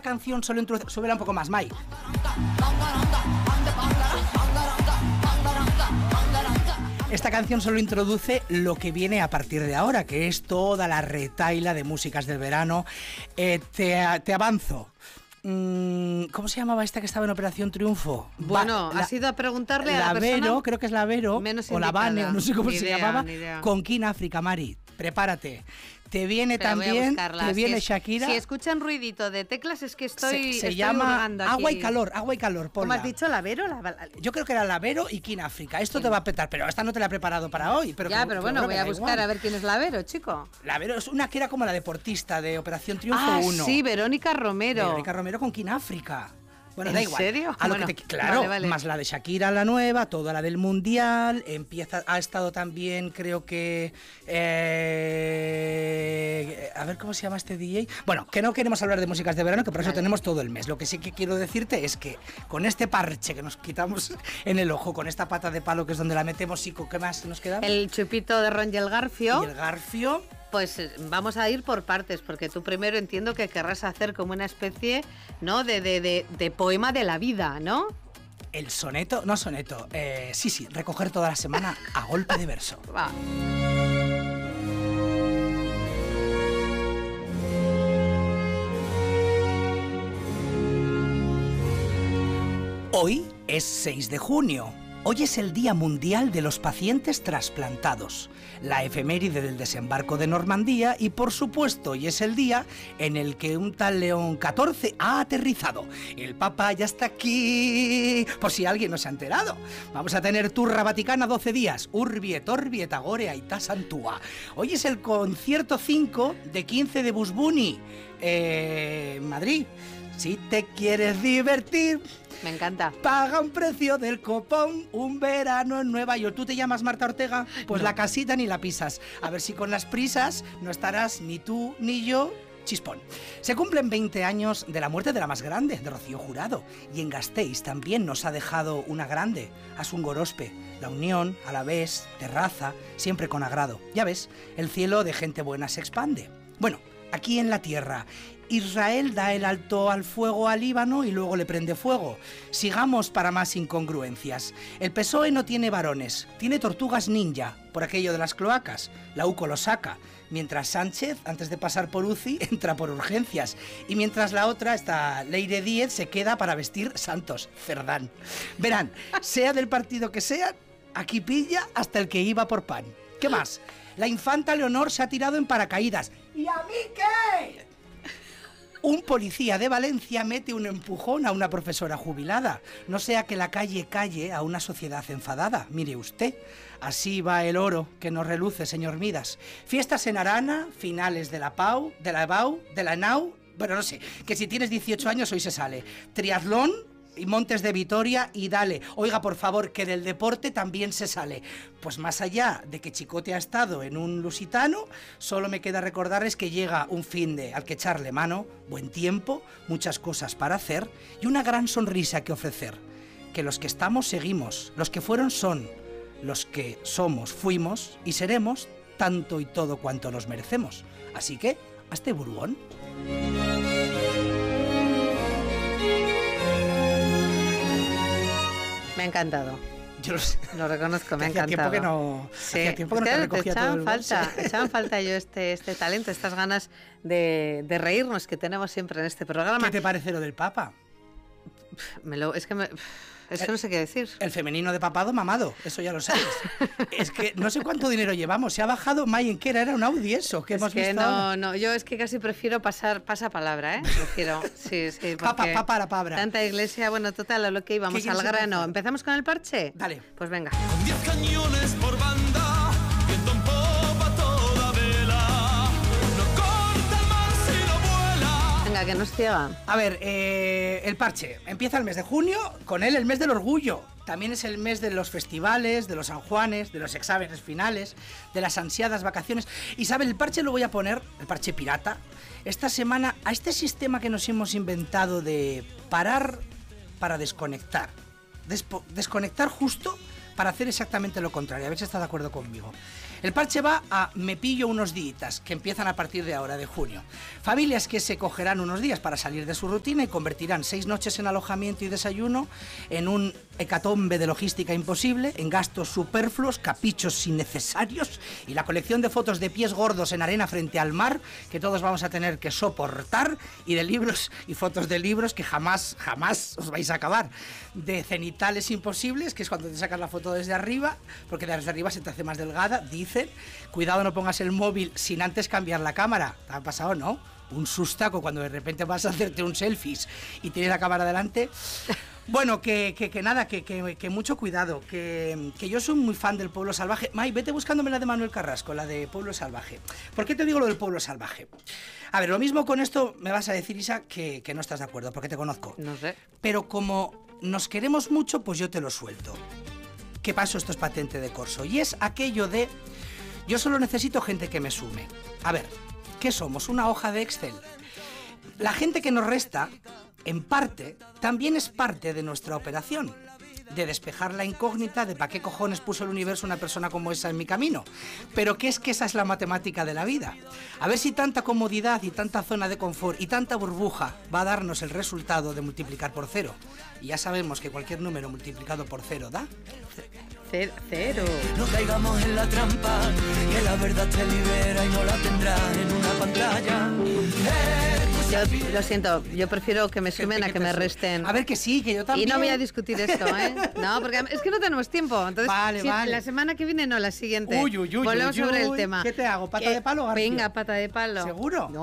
canción solo introduce... Súbela un poco más, Mike. Esta canción solo introduce lo que viene a partir de ahora, que es toda la retaila de músicas del verano. Te avanzo. ¿Cómo se llamaba esta que estaba en Operación Triunfo? Bueno, has ido a preguntarle a la persona. Lavero, creo que es Lavero, o Lavane, no sé cómo se llamaba, con King África, Mari. Prepárate. Te viene también, te viene Shakira. Si escuchan ruidito de teclas es que se llama Agua y Calor, ponla. ¿Cómo has dicho, Lavero? Yo creo que era Lavero y King África. Esto te va a petar, pero esta no te la he preparado para hoy. Pero bueno, voy a buscar a ver quién es Lavero, chico. Lavero es una que era como la deportista de Operación Triunfo 1. Sí, Verónica Romero. Verónica Romero con King África. Bueno, da igual. ¿En serio? Claro, vale. Más la de Shakira, la nueva, toda la del Mundial, ha estado también, creo que... a ver cómo se llama este DJ. Bueno, que no queremos hablar de músicas de verano, que por eso tenemos todo el mes. Lo que sí que quiero decirte es que con este parche que nos quitamos en el ojo, con esta pata de palo que es donde la metemos, y ¿qué más nos queda? El chupito de ron y el garfio. Y el garfio... Pues vamos a ir por partes, porque tú primero entiendo que querrás hacer como una especie, ¿no?, de poema de la vida, ¿no? El soneto, no soneto, sí, recoger toda la semana a golpe de verso. Va. Hoy es 6 de junio. Hoy es el Día Mundial de los Pacientes Trasplantados, la efeméride del desembarco de Normandía y, por supuesto, hoy es el día en el que un tal León XIV ha aterrizado. El Papa ya está aquí, por si alguien no se ha enterado. Vamos a tener turra vaticana 12 días, Urbi et Orbi et Agore Aita Santua. Hoy es el concierto 5 de 15 de Bugs Bunny, Madrid. Si te quieres divertir... Me encanta. Paga un precio del copón, un verano en Nueva York. ¿Tú te llamas Marta Ortega? Pues no. La casita ni la pisas. A ver si con las prisas no estarás ni tú ni yo chispón. Se cumplen 20 años de la muerte de la más grande, de Rocío Jurado. Y en Gasteiz también nos ha dejado una grande, Asun Gorospe. La Unión, Alavés, Terraza, siempre con agrado. Ya ves, el cielo de gente buena se expande. Bueno, aquí en la tierra... Israel da el alto al fuego al Líbano y luego le prende fuego. Sigamos para más incongruencias. El PSOE no tiene varones, tiene tortugas ninja, por aquello de las cloacas. La UCO lo saca. Mientras Sánchez, antes de pasar por UCI, entra por urgencias. Y mientras la otra, esta Leire Díez, se queda para vestir santos. Cerdán. Verán, sea del partido que sea, aquí pilla hasta el que iba por pan. ¿Qué más? La infanta Leonor se ha tirado en paracaídas. ¿Y a mí qué? Un policía de Valencia mete un empujón a una profesora jubilada. No sea que la calle calle a una sociedad enfadada. Mire usted, así va el oro que nos reluce, señor Midas. Fiestas en Arana, finales de la PAU, de la BAU, de la NAU... Bueno, no sé, que si tienes 18 años hoy se sale. Triatlón y Montes de Vitoria y dale. Oiga, por favor, que del deporte también se sale. Pues más allá de que Chicote ha estado en un lusitano, solo me queda recordarles que llega un finde al que echarle mano, buen tiempo, muchas cosas para hacer y una gran sonrisa que ofrecer. Que los que estamos seguimos, los que fueron son, los que somos fuimos y seremos tanto y todo cuanto nos merecemos. Así que, hasta Buruón. Me ha encantado. Yo lo sé. Lo reconozco, me ha hacía encantado. Hacía tiempo que no te recogía todo el echaban falta yo este talento, estas ganas de reírnos que tenemos siempre en este programa. ¿Qué te parece lo del Papa? Es que no sé qué decir. El femenino de papado mamado, eso ya lo sabes. Es que no sé cuánto dinero llevamos. Se ha bajado Mayen, que era un Audi eso que hemos visto. No, yo es que casi prefiero pasa palabra, ¿eh? Prefiero, sí. Papa la palabra. Tanta iglesia, bueno, total, a lo que íbamos, al grano. ¿Empezamos con el parche? Dale. Pues venga. Con 10 cañones por banda, viento en popa a toda vela. No corta el mar si no vuela. Venga, que nos ciega. A ver, el parche. Empieza el mes de junio, con él el mes del orgullo. También es el mes de los festivales, de los San Juanes, de los exámenes finales, de las ansiadas vacaciones. Y sabe, el parche lo voy a poner, el parche pirata, esta semana a este sistema que nos hemos inventado de parar para desconectar. Desconectar justo para hacer exactamente lo contrario. A ver si está de acuerdo conmigo. El parche va a me pillo unos días, que empiezan a partir de ahora, de junio. Familias que se cogerán unos días para salir de su rutina y convertirán 6 noches en alojamiento y desayuno en un hecatombe de logística imposible, en gastos superfluos, caprichos innecesarios y la colección de fotos de pies gordos en arena frente al mar que todos vamos a tener que soportar, y de libros y fotos de libros que jamás os vais a acabar, de cenitales imposibles, que es cuando te sacas la foto desde arriba, porque desde arriba se te hace más delgada, dicen. Cuidado, no pongas el móvil sin antes cambiar la cámara. ¿Te ha pasado, no? Un sustaco cuando de repente vas a hacerte un selfies y tienes la cámara delante. Bueno, que mucho cuidado, que yo soy muy fan del Pueblo Salvaje. May, vete buscándome la de Manuel Carrasco, la de Pueblo Salvaje. ¿Por qué te digo lo del Pueblo Salvaje? A ver, lo mismo con esto me vas a decir, Isa, que no estás de acuerdo, porque te conozco. No sé. Pero como nos queremos mucho, pues yo te lo suelto. ¿Qué pasó? Esto es patente de corso. Y es aquello de... Yo solo necesito gente que me sume. A ver, ¿qué somos? ¿Una hoja de Excel? La gente que nos resta, en parte, también es parte de nuestra operación. De despejar la incógnita de para qué cojones puso el universo una persona como esa en mi camino. Pero que esa es la matemática de la vida. A ver si tanta comodidad y tanta zona de confort y tanta burbuja va a darnos el resultado de multiplicar por 0. Y ya sabemos que cualquier número multiplicado por 0 da... Cero. No caigamos en la trampa, que la verdad te libera y no la tendrás en una pantalla. Yo lo siento, yo prefiero que me sumen a que me resten. A ver, que sí, que yo también. Y no voy a discutir esto, ¿eh? No, porque es que no tenemos tiempo. Entonces, vale. La semana que viene no, la siguiente. Uy, volvemos sobre el tema. ¿Qué te hago? ¿Pata de palo o garfio? Venga, pata de palo. ¿Seguro? No.